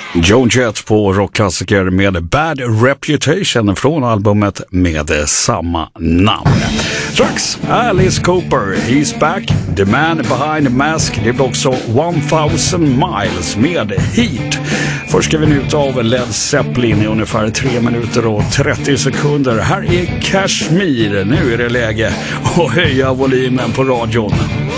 Joan Jett på rockklassiker med Bad Reputation från albumet med samma namn. Strax Alice Cooper, He's Back, The Man Behind the Mask. Det blir också 1000 Miles med Heat. Först ska vi njuta av Led Zeppelin i ungefär 3 minuter och 30 sekunder. Här är Kashmir. Nu är det läge att höja volymen på radion.